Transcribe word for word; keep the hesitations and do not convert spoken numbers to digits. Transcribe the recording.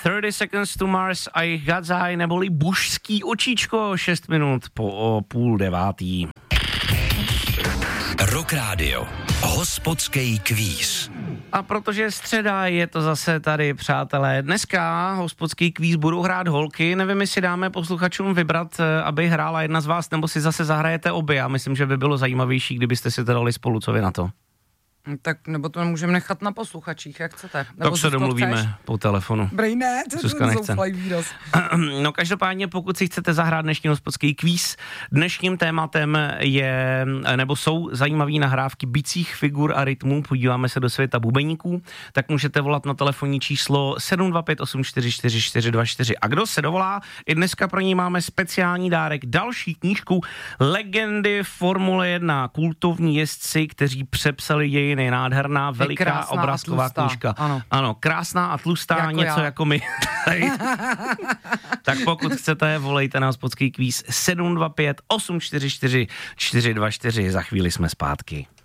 thirty Seconds to Mars a jejich Gadzaj neboli Bušský očičko, šest minut po o půl devátý. Rock Radio. Hospodský kvíz. A protože je středa, je to zase tady, přátelé. Dneska hospodský kvíz budou hrát holky. Nevím, jestli dáme posluchačům vybrat, aby hrála jedna z vás, nebo si zase zahrajete obě. Já myslím, že by bylo zajímavější, kdybyste si to dali spolu, co vy na to. Tak nebo to můžeme nechat na posluchačích, jak chcete. Nebo tak se domluvíme chceš? Po telefonu. Brej ne, to Zuzka je zoufalý výraz. No každopádně, pokud si chcete zahrát dnešní hospodský kvíz, dnešním tématem je, nebo jsou zajímavé nahrávky bicích figur a rytmů, podíváme se do světa bubeníků, tak můžete volat na telefonní číslo sedm dva pět osm čtyři čtyři čtyři dva čtyři. A kdo se dovolá, i dneska pro ní máme speciální dárek, další knížku Legendy Formule jedna, kultovní jezdci, kteří přepsali dějiny. Nádherná, veliká obrázková knížka. Ano. ano, krásná a tlustá, jako něco já. Jako my. Tak pokud chcete, volejte na hospodský kvíz sedm dva pět osm čtyři čtyři čtyři dva čtyři. Za chvíli jsme zpátky.